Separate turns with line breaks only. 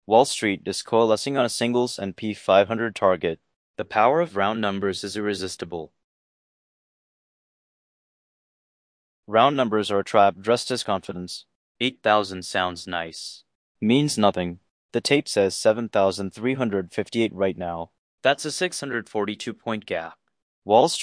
Wall Street is coalescing on a singles and P500 target. The power of round numbers is irresistible. Round numbers are a trap dressed as confidence. 8,000 sounds nice. Means nothing. The tape says 7,358 right now. That's a 642-point gap. Wall Street